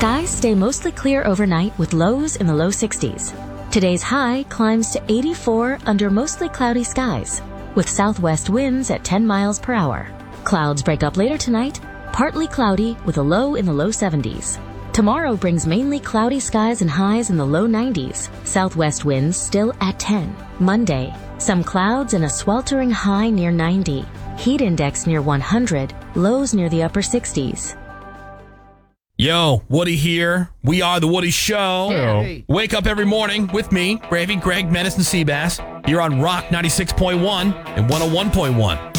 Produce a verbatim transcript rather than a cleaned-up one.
Skies stay mostly clear overnight with lows in the low sixties. Today's high climbs to eighty-four under mostly cloudy skies, with southwest winds at ten miles per hour. Clouds break up later tonight, partly cloudy with a low in the low seventies. Tomorrow brings mainly cloudy skies and highs in the low nineties, southwest winds still at ten. Monday, some clouds and a sweltering high near ninety. Heat index near one hundred, lows near the upper sixties. Yo, Woody here. We are The Woody Show. Hey. Wake up every morning with me, Gravy, Greg, Menace, and Seabass. You're on Rock ninety-six point one and one oh one point one.